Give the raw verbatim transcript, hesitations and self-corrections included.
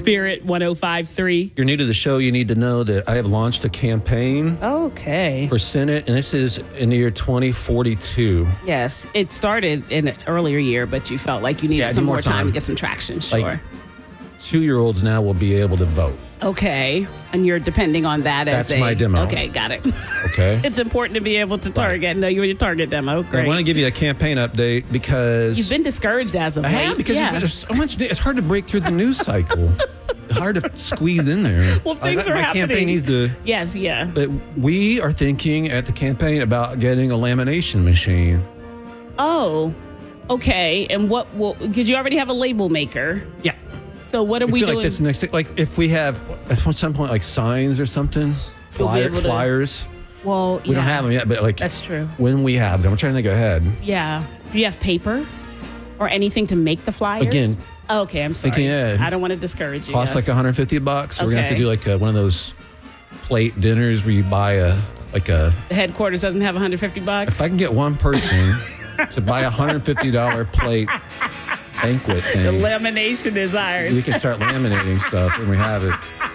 Spirit one oh five point three. If you're new to the show, you need to know that I have launched a campaign Okay. for Senate, and this is in the year twenty forty-two. Yes, it started in an earlier year, but you felt like you needed Yeah, I some need more more time. time. to get some traction. Sure. Like, Two-year-olds now will be able to vote. Okay. And you're depending on that as That's a... my demo. Okay, got it. Okay? It's important to be able to target. Know you're your target demo. I Great. want to give you a campaign update because... You've been discouraged as of I late. have, because yeah. there's so much... It's hard to break through the news cycle. It's hard to squeeze in there. Well, things I, are my happening. campaign needs to... Yes, yeah. But we are thinking at the campaign about getting a lamination machine. Oh, okay. And what will... Because you already have a label maker. Yeah. So what are I we feel doing? like that's the next thing. Like if we have at some point like signs or something, You'll be flyer, able to- flyers. well, We don't have them yet, but like That's true. when we have them, I'm trying to think ahead. Yeah. Do you have paper or anything to make the flyers? Again, Oh, okay, I'm sorry. thinking ahead. I don't want to discourage you. Costs yes. like one hundred fifty bucks. So we're gonna have to Okay. do like a, one of those plate dinners where you buy a like a. The headquarters doesn't have one hundred fifty bucks. If I can get one person to buy a one hundred fifty dollars plate banquet the thing, lamination is ours. we can start laminating stuff when we have it.